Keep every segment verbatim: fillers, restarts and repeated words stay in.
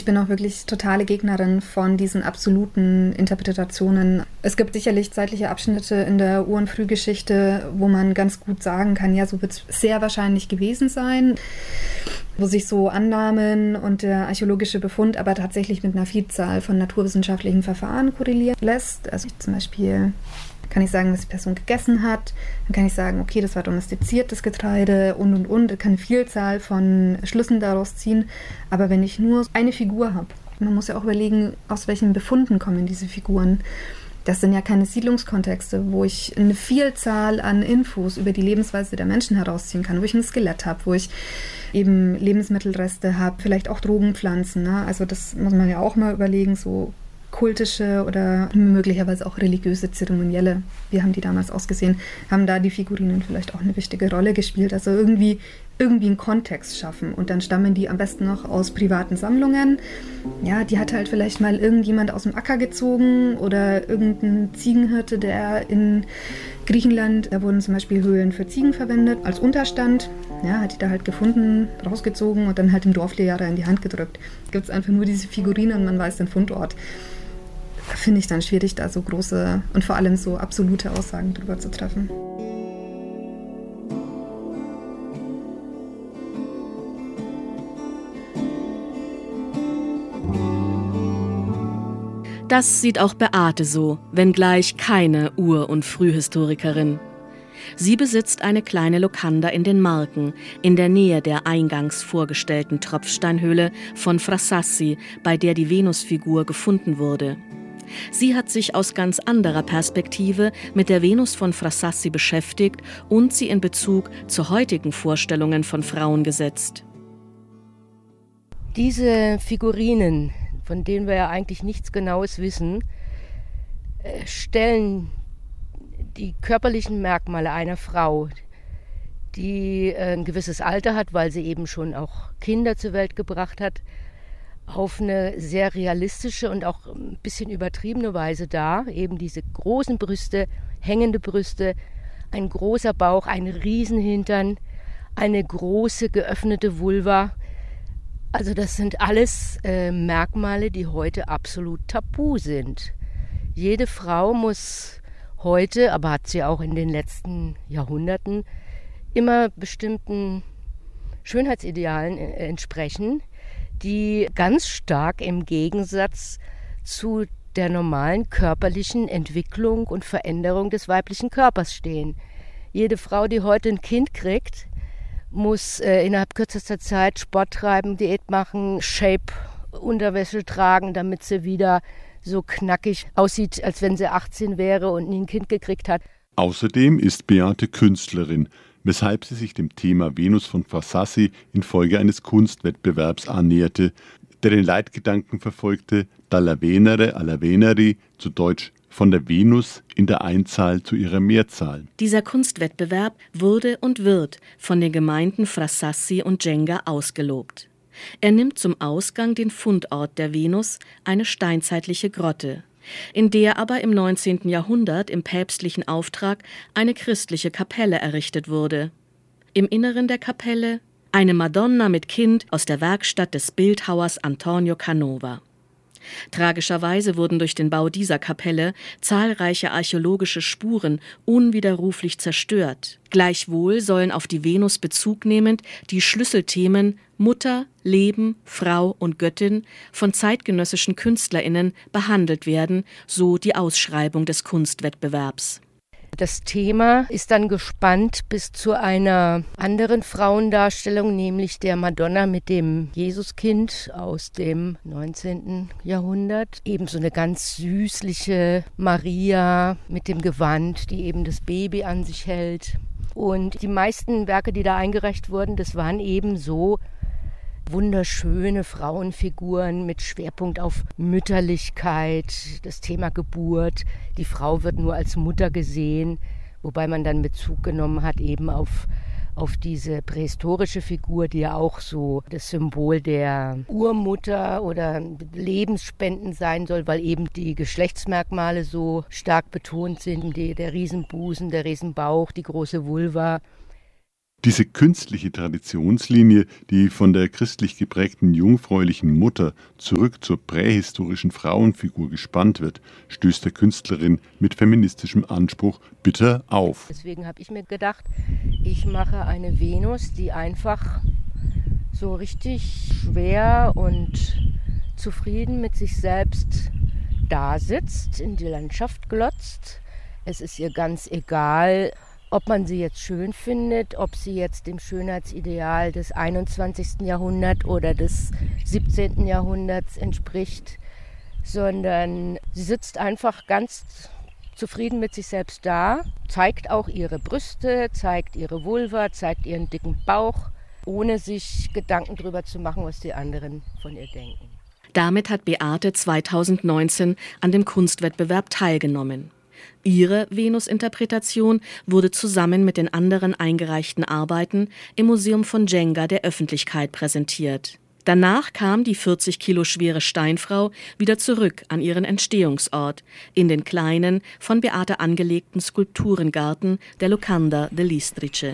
bin auch wirklich totale Gegnerin von diesen absoluten Interpretationen. Es gibt sicherlich zeitliche Abschnitte in der Ur- und Frühgeschichte, wo man ganz gut sagen kann, ja, so wird es sehr wahrscheinlich gewesen sein, wo sich so Annahmen und der archäologische Befund aber tatsächlich mit einer Vielzahl von naturwissenschaftlichen Verfahren korrelieren lässt. Also zum Beispiel kann ich sagen, was die Person gegessen hat. Dann kann ich sagen, okay, das war domestiziertes Getreide und, und, und. Ich kann eine Vielzahl von Schlüssen daraus ziehen. Aber wenn ich nur eine Figur habe, man muss ja auch überlegen, aus welchen Befunden kommen diese Figuren. Das sind ja keine Siedlungskontexte, wo ich eine Vielzahl an Infos über die Lebensweise der Menschen herausziehen kann, wo ich ein Skelett habe, wo ich eben Lebensmittelreste habe, vielleicht auch Drogenpflanzen. Ne? Also das muss man ja auch mal überlegen, so kultische oder möglicherweise auch religiöse Zeremonielle, wie haben die damals ausgesehen, haben da die Figurinen vielleicht auch eine wichtige Rolle gespielt. Also irgendwie, irgendwie einen Kontext schaffen und dann stammen die am besten noch aus privaten Sammlungen. Ja, die hat halt vielleicht mal irgendjemand aus dem Acker gezogen oder irgendein Ziegenhirte, der in Griechenland, da wurden zum Beispiel Höhlen für Ziegen verwendet als Unterstand. Ja, hat die da halt gefunden, rausgezogen und dann halt dem Dorflehrer in die Hand gedrückt. Gibt es einfach nur diese Figurinen und man weiß den Fundort. Finde ich dann schwierig, da so große und vor allem so absolute Aussagen drüber zu treffen. Das sieht auch Beate so, wenngleich keine Ur- und Frühhistorikerin. Sie besitzt eine kleine Locanda in den Marken, in der Nähe der eingangs vorgestellten Tropfsteinhöhle von Frassassi, bei der die Venusfigur gefunden wurde. Sie hat sich aus ganz anderer Perspektive mit der Venus von Frassassi beschäftigt und sie in Bezug zu heutigen Vorstellungen von Frauen gesetzt. Diese Figurinen, von denen wir ja eigentlich nichts Genaues wissen, stellen die körperlichen Merkmale einer Frau, die ein gewisses Alter hat, weil sie eben schon auch Kinder zur Welt gebracht hat, auf eine sehr realistische und auch ein bisschen übertriebene Weise dar. Eben diese großen Brüste, hängende Brüste, ein großer Bauch, ein Riesenhintern, eine große geöffnete Vulva. Also das sind alles äh, Merkmale, die heute absolut tabu sind. Jede Frau muss heute, aber hat sie auch in den letzten Jahrhunderten, immer bestimmten Schönheitsidealen äh, entsprechen, die ganz stark im Gegensatz zu der normalen körperlichen Entwicklung und Veränderung des weiblichen Körpers stehen. Jede Frau, die heute ein Kind kriegt, muss äh, innerhalb kürzester Zeit Sport treiben, Diät machen, Shape-Unterwäsche tragen, damit sie wieder so knackig aussieht, als wenn sie achtzehn wäre und nie ein Kind gekriegt hat. Außerdem ist Beate Künstlerin, weshalb sie sich dem Thema Venus von Frassassi infolge eines Kunstwettbewerbs annäherte, der den Leitgedanken verfolgte, dalla Venere alla Veneri, zu Deutsch von der Venus in der Einzahl zu ihrer Mehrzahl. Dieser Kunstwettbewerb wurde und wird von den Gemeinden Frassassi und Genga ausgelobt. Er nimmt zum Ausgang den Fundort der Venus, eine steinzeitliche Grotte, in der aber im neunzehnten Jahrhundert im päpstlichen Auftrag eine christliche Kapelle errichtet wurde. Im Inneren der Kapelle eine Madonna mit Kind aus der Werkstatt des Bildhauers Antonio Canova. Tragischerweise wurden durch den Bau dieser Kapelle zahlreiche archäologische Spuren unwiderruflich zerstört. Gleichwohl sollen auf die Venus Bezug nehmend die Schlüsselthemen Mutter, Leben, Frau und Göttin von zeitgenössischen KünstlerInnen behandelt werden, so die Ausschreibung des Kunstwettbewerbs. Das Thema ist dann gespannt bis zu einer anderen Frauendarstellung, nämlich der Madonna mit dem Jesuskind aus dem neunzehnten Jahrhundert. Ebenso eine ganz süßliche Maria mit dem Gewand, die eben das Baby an sich hält. Und die meisten Werke, die da eingereicht wurden, das waren eben so wunderschöne Frauenfiguren mit Schwerpunkt auf Mütterlichkeit, das Thema Geburt. Die Frau wird nur als Mutter gesehen, wobei man dann Bezug genommen hat eben auf, auf diese prähistorische Figur, die ja auch so das Symbol der Urmutter oder Lebensspenden sein soll, weil eben die Geschlechtsmerkmale so stark betont sind, die, der Riesenbusen, der Riesenbauch, die große Vulva. Diese künstliche Traditionslinie, die von der christlich geprägten jungfräulichen Mutter zurück zur prähistorischen Frauenfigur gespannt wird, stößt der Künstlerin mit feministischem Anspruch bitter auf. Deswegen habe ich mir gedacht, ich mache eine Venus, die einfach so richtig schwer und zufrieden mit sich selbst da sitzt, in die Landschaft glotzt. Es ist ihr ganz egal, ob man sie jetzt schön findet, ob sie jetzt dem Schönheitsideal des einundzwanzigsten Jahrhunderts oder des siebzehnten Jahrhunderts entspricht, sondern sie sitzt einfach ganz zufrieden mit sich selbst da, zeigt auch ihre Brüste, zeigt ihre Vulva, zeigt ihren dicken Bauch, ohne sich Gedanken darüber zu machen, was die anderen von ihr denken. Damit hat Beate zweitausendneunzehn an dem Kunstwettbewerb teilgenommen. Ihre Venus-Interpretation wurde zusammen mit den anderen eingereichten Arbeiten im Museum von Genga der Öffentlichkeit präsentiert. Danach kam die vierzig Kilo schwere Steinfrau wieder zurück an ihren Entstehungsort, in den kleinen, von Beate angelegten Skulpturengarten der Locanda dell'Istrice.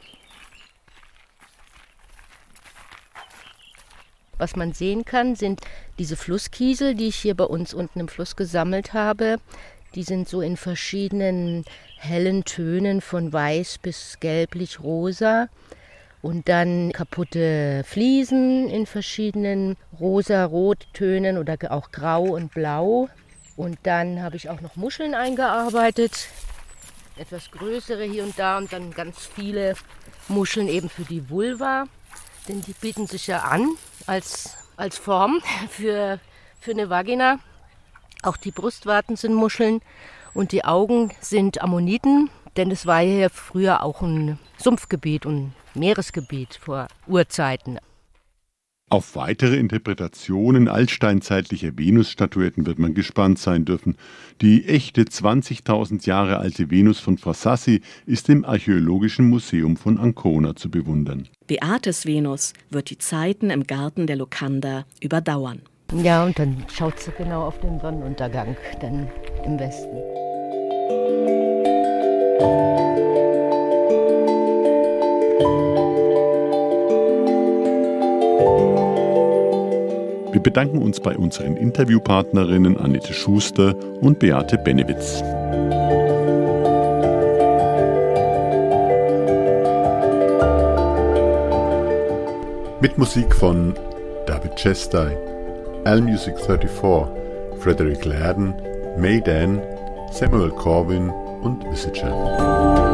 Was man sehen kann, sind diese Flusskiesel, die ich hier bei uns unten im Fluss gesammelt habe. Die sind so in verschiedenen hellen Tönen von weiß bis gelblich-rosa. Und dann kaputte Fliesen in verschiedenen rosa-rot-Tönen oder auch grau und blau. Und dann habe ich auch noch Muscheln eingearbeitet. Etwas größere hier und da und dann ganz viele Muscheln eben für die Vulva. Denn die bieten sich ja an als, als Form für, für eine Vagina. Auch die Brustwarten sind Muscheln und die Augen sind Ammoniten, denn es war hier früher auch ein Sumpfgebiet und Meeresgebiet vor Urzeiten. Auf weitere Interpretationen altsteinzeitlicher Venus-Statuetten wird man gespannt sein dürfen. Die echte zwanzigtausend Jahre alte Venus von Frassassi ist im Archäologischen Museum von Ancona zu bewundern. Beates Venus wird die Zeiten im Garten der Locanda überdauern. Ja, und dann schaut sie genau auf den Sonnenuntergang, dann im Westen. Wir bedanken uns bei unseren Interviewpartnerinnen Annette Schuster und Beate Benewitz. Mit Musik von David Chastai, Allmusic vierunddreißig, Frederick Lærden, Maydan, Samuel Corwin und Visager.